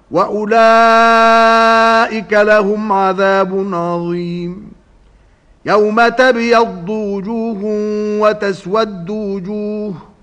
وأولئك لهم عذاب عظيم يوم تبيض وجوه وتسود وجوه